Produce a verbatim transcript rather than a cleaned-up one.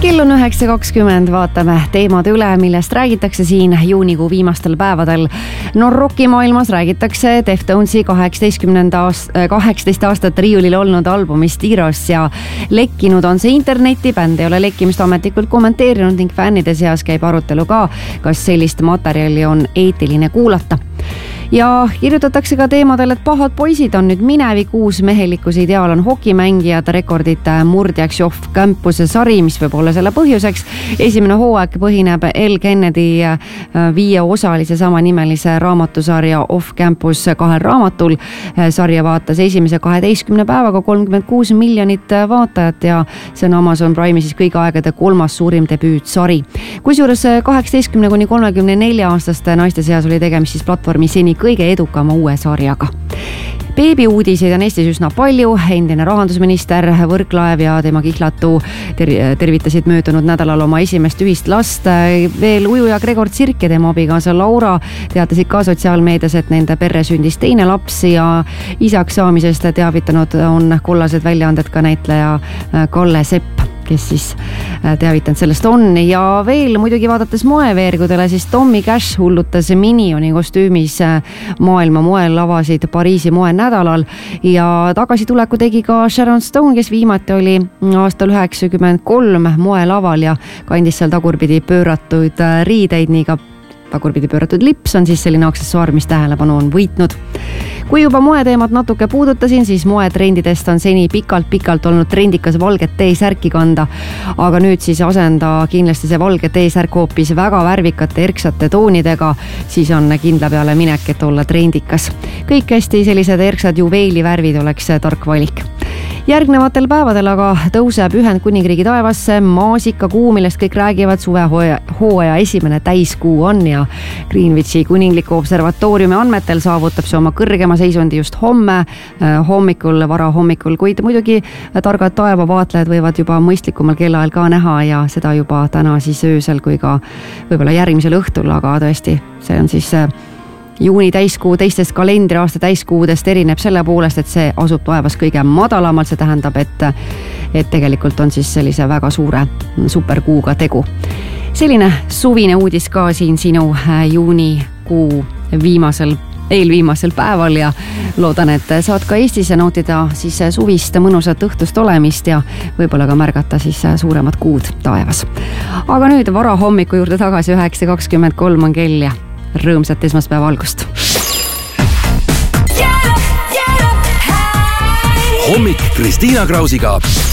Kell on üheksa kakskümmend, vaatame teemad üle, millest räägitakse siin juunikuu viimastel päevadel. No rockimaailmas räägitakse Deftonesi kaheksateist aastat riiulil olnud albumist Heroes ja lekkinud on see internetti. Bänd ei ole lekkimist ametlikult kommenteerinud ning fännide seas käib arutelu ka, kas sellist materjali on eetiline kuulata. Ja kirjutatakse ka teemadel, et pahad poisid on nüüd minevik, uus mehelikkuse ideaal on hokimängijad, rekordite murdjaks Off Campuse sari, mis võib olla selle põhjuseks. Esimene hooaeg põhineb L. Kennedy viieosalise samanimelise raamatusarja Off Campus kahel raamatul. Sarja vaatas esimese kaheteistkümne päevaga kolmkümmend kuus miljonit vaatajat ja see on Amazon Prime'i siis kõigi aegade kolmas suurim debüütsari. Kusjuures kaheksateistkümne kuni kolmekümne nelja aastaste naiste seas oli tegemist siis platvormi seni kõige edukama uue sarjaga. Beebiuudiseid on Eestis üsna palju. Endine rahandusminister Võrklaev ja tema kihlatu ter- tervitasid möödunud nädalal oma esimest ühist last. Veel ujuja Gregor Tsirk ja tema abikaasa Laura teatasid ka sotsiaalmeedias, et nende perre sündis teine laps ja isaks saamisest teavitanud on kollased väljaanded ka näitleja Kalle Sepp, kes siis teavitanud sellest on. Ja veel muidugi vaadates moeveergudele, siis Tommy Cash hullutas Minioni kostüümis maailma moelavasid Pariisi moenädalal ja tagasituleku tegi ka Sharon Stone, kes viimati oli aastal üheksakümmend kolm moelaval ja kandis seal tagurpidi pööratuid riideid, nii ka tagurpidi pööratud lips on siis selline aksessuaar, mis tähelepanu on võitnud. Kui juba moeteemat natuke puudutasin, siis moetrendidest on seni pikalt-pikalt olnud trendikas valget T-särki kanda, aga nüüd siis asenda kindlasti see valge T-särk hoopis väga värvikate erksate toonidega, siis on kindla peale minek, et olla trendikas. Kõik hästi sellised erksad juveelivärvid oleks tark valik. Järgnevatel päevadel aga tõuseb Ühendkuningriigi taevasse maasikakuu, millest kõik räägivad. Suvehooaja esimene täiskuu on ja Greenwichi kuningliku observatooriumi andmetel saavutab see oma kõrgema seisundi just homme hommikul, varahommikul, kuid muidugi targad taevavaatlejad võivad juba mõistlikumal kellaajal ka näha ja seda juba täna siis öösel kui ka võib-olla järgmisel õhtul, aga tõesti, see on siis juuni täiskuu teistest kalendriaasta täiskuudest erineb selle poolest, et see asub taevas kõige madalamalt, see tähendab, et, et tegelikult on siis sellise väga suure superkuuga tegu. Selline suvine uudis ka siin sinu juunikuu viimasel, eelviimasel päeval ja loodan, et saad ka Eestis nautida siis suvist mõnusat õhtust olemist ja võib-olla ka märgata siis suuremat kuud taevas. Aga nüüd varahommiku juurde tagasi, üheksa kakskümmend kolm on kell ja rõõmsat esmaspäeva algust. Hommik Kristiina Krausiga.